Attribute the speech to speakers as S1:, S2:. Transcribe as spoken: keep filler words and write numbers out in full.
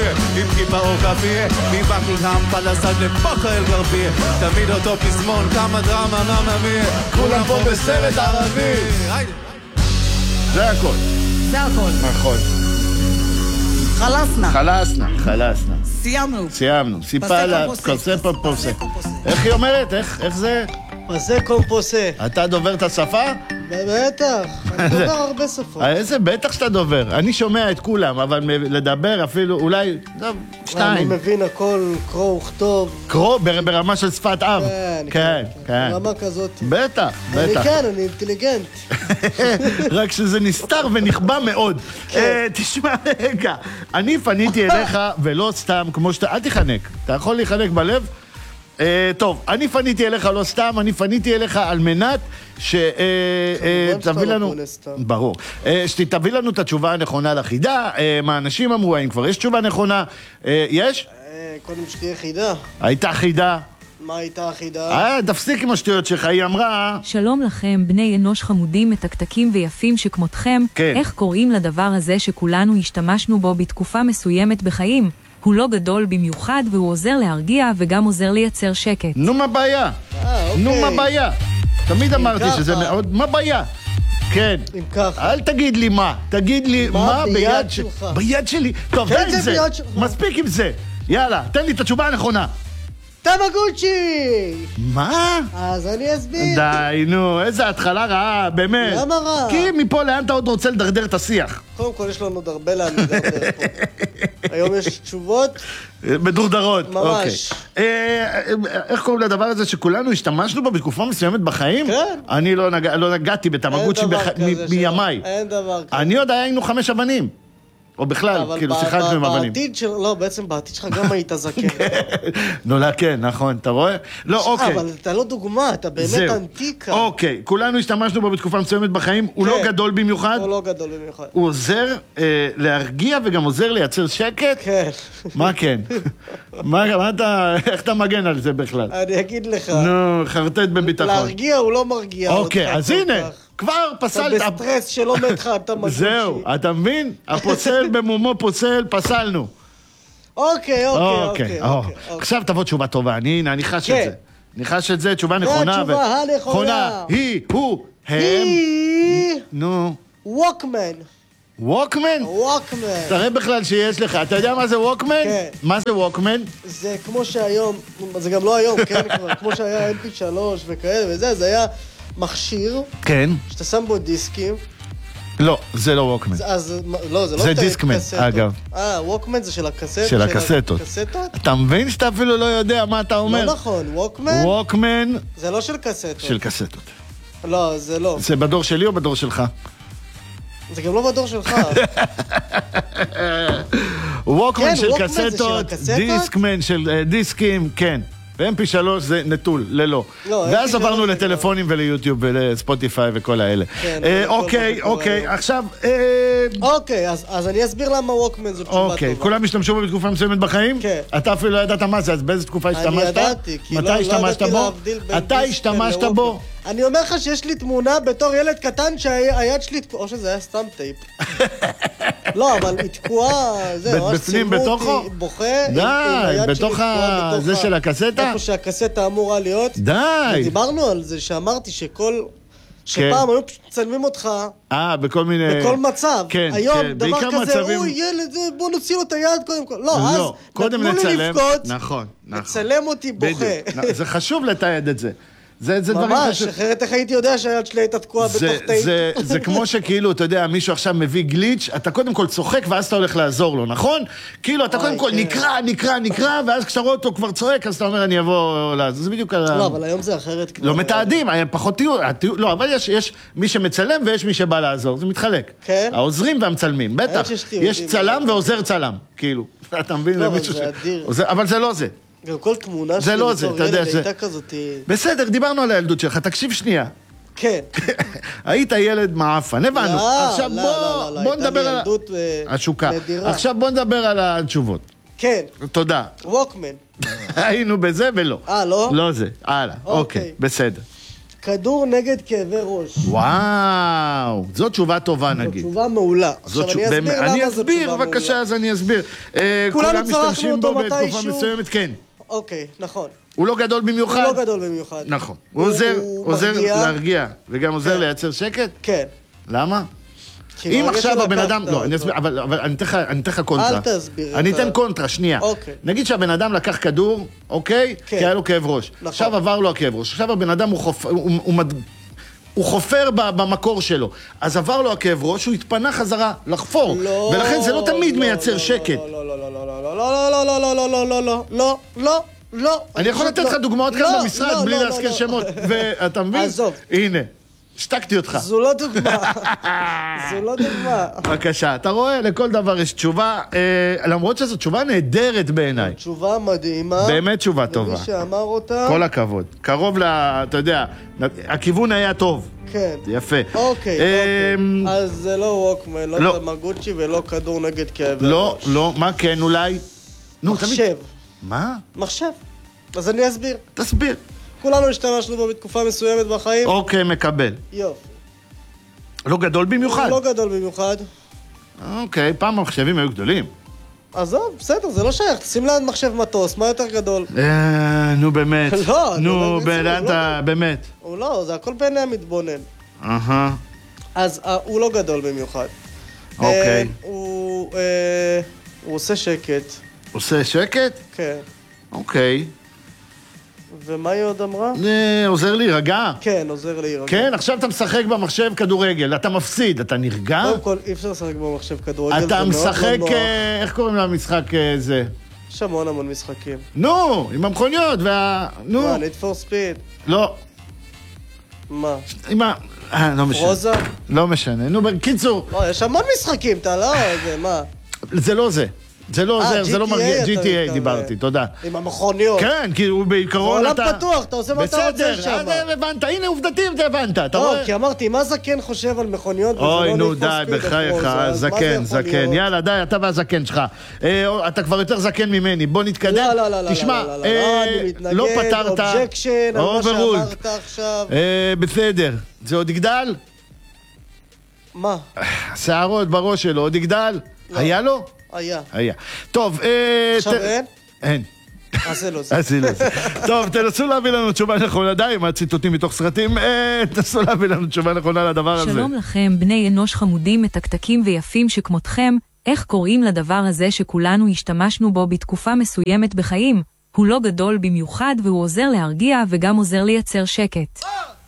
S1: גרבייה, עם כיפה או כפיה, מבקינגהאם פלס עד לבוקר אל גרבייה, תמיד אותו פזמון, כמה דרמה נממיה, כולם פה בסרט ערבי.
S2: זה הכל.
S3: זה הכל.
S2: נכון.
S3: חלסנה.
S2: חלסנה, חלסנה.
S3: סיימנו.
S2: סיימנו. סיפה לה, קוסה פופוסה. איך היא אומרת? איך זה?
S4: פוסה קומפוסה.
S2: אתה דובר את השפה?
S4: בטח, אני דובר הרבה שפות.
S2: איזה בטח שאתה דובר. אני שומע את כולם, אבל לדבר אפילו, אולי, שתיים.
S4: אני מבין הכל, קרוא וכתוב.
S2: קרוא ברמה של שפת אב.
S4: כן,
S2: כן.
S4: ברמה כזאת.
S2: בטח, בטח.
S4: אני כן, אני אינטליגנט.
S2: רק שזה נסתר ונכבה מאוד. תשמע רגע, אני פניתי אליך ולא סתם, כמו שאתה, אל תחנק. אתה יכול להיחנק בלב? טוב, אני פניתי אליך לא סתם, אני פניתי אליך על מנת שתביא לנו, ברור, שתביא לנו את התשובה הנכונה לחידה, מה אנשים אמרו, האם כבר יש תשובה נכונה, יש?
S4: קודם שתהיה חידה.
S2: הייתה חידה.
S4: מה הייתה החידה?
S2: אה, תפסיק עם השטויות שלך, היא אמרה...
S5: שלום לכם, בני אנוש חמודים, מתקתקים ויפים שכמותכם,
S2: כן.
S5: איך קוראים לדבר הזה שכולנו השתמשנו בו בתקופה מסוימת בחיים? הוא לא גדול במיוחד והוא עוזר להרגיע וגם עוזר לייצר שקט.
S2: נו מה בעיה?
S4: אה, אוקיי.
S2: נו מה בעיה? תמיד אמרתי
S4: ככה.
S2: שזה מאוד... מה בעיה? כן.
S4: אם ככה.
S2: אל תגיד לי מה, תגיד לי
S4: מה
S2: מה
S4: ביד
S2: ביד
S4: שלך?
S2: ביד שלי. טוב,
S4: כן,
S2: די עם
S4: זה
S2: זה.
S4: ביד שלך.
S2: מספיק עם זה. יאללה, תן לי את התשובה הנכונה.
S4: טמגוצ'י!
S2: מה?
S4: אז אני אסביר.
S2: די, נו, איזה התחלה רעה, באמת.
S4: למה רע?
S2: כי מפה לאן אתה עוד רוצה לדרדר את השיח?
S4: קודם כל יש לנו עוד הרבה לאן לדבר פה. היום יש תשובות.
S2: מדורדרות.
S4: ממש.
S2: אוקיי. אה, איך קוראים לדבר הזה שכולנו השתמשנו בו בתקופה מסוימת בחיים?
S4: כן.
S2: אני לא נגע- לא נגעתי בתמגוצ'י
S4: אין דבר
S2: בח-
S4: כזה
S2: מ-
S4: שלא.
S2: מימיי.
S4: אין דבר כזה.
S2: אני עוד היינו חמש אבנים. או בכלל,
S4: אבל
S2: כאילו
S4: ב-
S2: שיחקנו
S4: ב-
S2: עם אבנים.
S4: בעתיד של... לא, בעצם בעתיד שלך גם היית זקן.
S2: נולד, כן, נכון, אתה רואה? לא, אוקיי.
S4: אבל אתה לא דוגמה, אתה באמת
S2: זהו.
S4: אנטיקה.
S2: אוקיי, כולנו השתמשנו בו בתקופה מסוימת בחיים, הוא לא
S4: כן.
S2: גדול במיוחד,
S4: הוא לא גדול במיוחד.
S2: הוא עוזר אה, להרגיע וגם עוזר לייצר שקט.
S4: כן.
S2: מה כן? מה מה אתה, איך אתה מגן על זה בכלל?
S4: אני אגיד לך.
S2: נו, חרטט בביטחון.
S4: להרגיע הוא לא מרגיע אותך.
S2: אוקיי, אז
S4: כל
S2: הנה,
S4: כך.
S2: כבר
S4: אתה
S2: פסלת.
S4: בסטרס שלא מת לך, אתה מגושי.
S2: זהו, אתה מבין? הפוסל במומו פוסל, פסלנו.
S4: אוקיי, אוקיי, אוקיי.
S2: או.
S4: אוקיי.
S2: עכשיו תבוא תשובה טובה, אני הנה, אני חש
S4: כן.
S2: את זה. אני חש את זה, תשובה נכונה.
S4: התשובה
S2: ו-
S4: הנכונה.
S2: היא, הוא, הם.
S4: היא...
S2: נו,
S4: ווקמן.
S2: ווקמן?
S4: ווקמן.
S2: תראה בכלל שיש לך. אתה יודע מה זה ווקמן?
S4: כן.
S2: מה זה ווקמן?
S4: זה כמו שהיום, זה גם לא היום, כן? כבר, כמו שהיה אם פי שלוש וכאלה וזה, זה היה מכשיר
S2: כן.
S4: שאתה שם בו דיסקים.
S2: לא, זה לא ווקמן.
S4: אז לא, זה לא...
S2: זה
S4: טייפ,
S2: דיסקמן,
S4: קסטות.
S2: אגב.
S4: אה, ווקמן זה של הקסטות?
S2: של הקסטות.
S4: הקסטות?
S2: אתה מבין שאתה אפילו לא יודע מה אתה אומר?
S4: לא נכון, ווקמן
S2: ווקמן
S4: זה לא של קסטות.
S2: של קסטות.
S4: לא, זה לא.
S2: זה בדור שלי או בדור שלך?
S4: זה גם לא בדור שלך.
S2: ווקמן
S4: כן,
S2: של
S4: ווקמן זה של
S2: קסטות,
S4: הקסטות?
S2: דיסקמן של אה, דיסקים, כן. ו-אם פי שלוש זה נטול, ללא.
S4: לא,
S2: ואז
S4: אם פי שלוש
S2: עברנו
S4: זה
S2: לטלפונים וליוטיוב ולספוטיפיי וכל האלה.
S4: כן,
S2: אה,
S4: וכל
S2: אוקיי,
S4: מה שקורה
S2: אוקיי,
S4: היום.
S2: עכשיו... אה,
S4: אוקיי, אז אז אני אסביר למה ווקמן זו תשובה טובה.
S2: אוקיי, כולם השתמשו בו בתקופה מסוימת בחיים?
S4: כן.
S2: אתה אפילו לא ידעת מה זה, אז באיזה תקופה
S4: אני
S2: השתמשת?
S4: ידעתי, כי
S2: מתי
S4: לא לא
S2: השתמשת
S4: ידעתי
S2: בו?
S4: להבדיל בין
S2: אתה
S4: דיסק
S2: השתמשת
S4: לווקמן.
S2: בו?
S4: אני אומר לך שיש לי תמונה בתור ילד קטן שהיד שלי, או שזה היה סתם טייפ. לא, אבל היא תקועה, זה, ממש
S2: בפנים,
S4: צילמו
S2: בתוכו?
S4: אותי בוכה, עם-
S2: די,
S4: עם היד שלי
S2: בתוך
S4: תקועה
S2: ה-
S4: בתוך
S2: זה
S4: ה-
S2: של הקסטה?
S4: איפה שהקסטה אמורה להיות.
S2: די.
S4: ודיברנו על זה שאמרתי שכל... שפעם היו פשוט מצלמים אותך
S2: אה, בכל מיני...
S4: בכל מצב.
S2: כן,
S4: היום
S2: כן,
S4: דבר
S2: בעיקר
S4: כזה,
S2: מצבים-
S4: אוי ילד, זה, בוא נוציא לו את היד קודם כל. לא, אז
S2: לא, קודם
S4: נתנו לי
S2: נצלם.
S4: לבכות,
S2: נכון, נכון.
S4: לצלם אותי בוכה.
S2: בדיוק. זה חשוב לתעד את זה. זה, זה דברים
S4: ממש,
S2: חשוב.
S4: אחרת איך הייתי יודע שהיד שלי הייתה תקועה
S2: זה,
S4: בתוך טייפ.
S2: זה, זה כמו שכאילו, אתה יודע, מישהו עכשיו מביא גליץ', אתה קודם כל צוחק ואז אתה הולך לעזור לו, נכון? כאילו, אתה
S4: אוי,
S2: קודם כל
S4: כן.
S2: נקרא, נקרא, נקרא, ואז כשאתה רואה אותו כבר צועק, אז אתה אומר, אני אבוא לעזור. זה בדיוק...
S4: לא, אבל היום זה אחרת כבר.
S2: לא מתעדים, פחות תיאור, התיאור- לא, אבל יש, יש מי שמצלם ויש מי שבא לעזור, זה מתחלק.
S4: כן?
S2: העוזרים והמצלמים, בטח.
S4: שיש תיעודים.
S2: יש צלם ועוזר צלם, כאילו. אתה מבין?
S4: לא, אבל
S2: מישהו
S4: זה אדיר.
S2: עוזר- אבל זה לא זה.
S4: גם כל תמונה
S2: זה
S4: שלי
S2: לא זה,
S4: בתור
S2: אתה יודע,
S4: ילד
S2: זה-
S4: הייתה כזאת...
S2: בסדר, דיברנו על הילדות שלך, תקשיב שנייה.
S4: כן.
S2: היית ילד מעפן, הבנו.
S4: לא,
S2: עכשיו
S4: לא,
S2: בוא,
S4: לא, לא,
S2: בוא
S4: הייתה
S2: נדבר
S4: לי
S2: על...
S4: ילדות, אה,
S2: השוקה.
S4: נדירה.
S2: עכשיו בוא נדבר על התשובות.
S4: כן,
S2: תודה.
S4: ווקמן.
S2: היינו בזה ולא.
S4: אה, לא?
S2: לא זה. הלאה,
S4: אוקיי.
S2: אוקיי, בסדר.
S4: כדור נגד כאבי ראש.
S2: וואו, זו תשובה טובה
S4: זו
S2: נגיד.
S4: תשובה מעולה.
S2: זאת
S4: עכשיו
S2: תשוב-
S4: אני אסביר
S2: באמת- אני
S4: למה זו תשובה
S2: אסביר,
S4: מעולה.
S2: בבקשה, אז אני אסביר. אה,
S4: כולנו
S2: כולם
S4: צרכנו
S2: משתמשים
S4: אותו
S2: בו בתקופה
S4: מתישהו.
S2: מסוימת, כן.
S4: אוקיי, נכון.
S2: הוא לא גדול במיוחד?
S4: הוא לא גדול במיוחד.
S2: נכון. הוא עוזר
S4: הוא
S2: עוזר
S4: מרגיע.
S2: להרגיע, וגם עוזר
S4: כן.
S2: לייצר שקט?
S4: כן.
S2: למה?
S4: כי
S2: אם
S4: ברגע
S2: עכשיו הבן
S4: שלקחת
S2: אדם, לא, אני
S4: אותו-
S2: אסביר, אבל אבל אני אתן לך- אני אתן לך קונטרה.
S4: אל תסביר,
S2: אני
S4: אתה-
S2: אתן קונטרה, שנייה.
S4: אוקיי.
S2: נגיד שהבן אדם לקח כדור, אוקיי?
S4: כן.
S2: כי היה לו כאב ראש.
S4: נכון.
S2: עכשיו עבר לו הכאב ראש. עכשיו הבן אדם הוא חופ- הוא- הוא מד- הוא חופר ב- במקור שלו. אז עבר לו הכאב ראש, הוא התפנה חזרה לחפור.
S4: לא,
S2: ולכן זה לא תמיד
S4: לא,
S2: מייצר
S4: לא,
S2: שקט.
S4: לא, לא, לא, לא, לא, לא, לא, לא, לא, לא, לא, לא, לא, לא, לא, לא, לא.
S2: אני יכול
S4: פשוט
S2: לתת לך
S4: לא.
S2: דוגמאות
S4: לא,
S2: כאן
S4: לא,
S2: במשרד בלי
S4: לא,
S2: להזכיר
S4: לא.
S2: שמות. ואתה מבין?
S4: עזוב.
S2: הנה, השתקתי אותך.
S4: זו לא דוגמה. זו לא דוגמה.
S2: בבקשה, אתה רואה, לכל דבר יש תשובה, אה, למרות שזו תשובה נהדרת בעיניי.
S4: תשובה מדהימה.
S2: באמת תשובה טובה.
S4: ומי שאמר אותה...
S2: כל הכבוד. קרוב ל... אתה יודע, הכיוון היה טוב.
S4: כן.
S2: יפה.
S4: אוקיי,
S2: אמ,
S4: אוקיי. אז זה לא ווקמן,
S2: לא.
S4: לא תמגוצ'י ולא כדור נגד כאבי
S2: לא,
S4: ראש.
S2: לא, מה כן אולי? נו, תמיד-
S4: מחשב.
S2: מה?
S4: מחשב. אז אני אסביר.
S2: תסביר.
S4: כולנו השתמשנו בו בתקופה מסוימת בחיים.
S2: אוקיי, מקבל.
S4: יופי.
S2: לא גדול במיוחד.
S4: לא גדול במיוחד.
S2: אוקיי, פעם המחשבים היו גדולים.
S4: עזוב, בסדר, זה לא שייך. שים ליד מחשב מטוס, מה יותר גדול?
S2: אה, נו באמת.
S4: לא,
S2: נו,
S4: זה
S2: באמת,
S4: לא
S2: אתה, באמת.
S4: הוא לא, זה הכל בעיני המתבונן.
S2: אהה.
S4: אז אה, הוא לא גדול במיוחד.
S2: אוקיי.
S4: אה, הוא אה, הוא עושה שקט,
S2: עושה שקט?
S4: כן.
S2: אוקיי.
S4: ומה היא עוד אמרה?
S2: אה, עוזר להירגע?
S4: כן, עוזר להירגע.
S2: כן, עכשיו אתה משחק במחשב כדורגל, אתה מפסיד, אתה נרגע?
S4: קודם כל, אי אפשר לשחק במחשב כדורגל, זה
S2: אתה
S4: מאוד
S2: משחק,
S4: לא נוח.
S2: אה, איך קוראים למשחק אה, זה?
S4: יש המון המון משחקים.
S2: נו, עם המכוניות וה... נו,
S4: מה, need for speed?
S2: לא,
S4: מה?
S2: עם ה... אה, לא משנה.
S4: רוזה?
S2: לא משנה, נו, בקיצור,
S4: לא, יש המון משחקים, אתה לא... זה, מה?
S2: זה לא זה. זה לא
S4: אה,
S2: עוזר, זה לא
S4: G T A
S2: מרגיע,
S4: אתה
S2: ג'י טי איי
S4: מתכוון.
S2: דיברתי, תודה.
S4: עם המכוניות.
S2: כן, כי הוא בעיקרון
S4: עולם
S2: אתה...
S4: פתוח, אתה עושה מה אתה רוצה שם.
S2: בסדר, הבנת, הנה עובדתית הבנת, אתה
S4: לא,
S2: רואה?
S4: כי אמרתי, מה זקן חושב על מכוניות? וזה
S2: אוי,
S4: לא
S2: נו,
S4: need for
S2: די,
S4: speed
S2: בחייך,
S4: of Rosa, אז מה זה
S2: זקן,
S4: יכול
S2: זקן.
S4: להיות?
S2: יאללה, די, אתה והזקן שלך. אה, אתה כבר יותר זקן ממני, בוא נתקדם.
S4: לא, לא, לא, לא,
S2: תשמע,
S4: לא, לא,
S2: אה,
S4: לא, אני מתנגד,
S2: לא פתרת...
S4: אובג'קשן, על מה
S2: Overruled.
S4: שאמרת עכשיו.
S2: אה, בסדר. זה עוד יגדל?
S4: מה?
S2: שערות בראש שלו, עוד יגדל? היה לו?
S4: היה.
S2: היה. טוב, אה...
S4: עכשיו
S2: ת-
S4: אין?
S2: אין.
S4: אז זה לא זה.
S2: אז הנה זה. טוב, תנסו להביא לנו תשובה נכונה, די, עם הציטוטים מתוך סרטים, אה, תנסו להביא לנו תשובה נכונה לדבר הזה.
S5: שלום לכם, בני אנוש חמודים, מתקתקים ויפים שכמותכם, איך קוראים לדבר הזה שכולנו השתמשנו בו בתקופה מסוימת בחיים? הוא לא גדול במיוחד והוא עוזר להרגיע וגם עוזר לייצר שקט.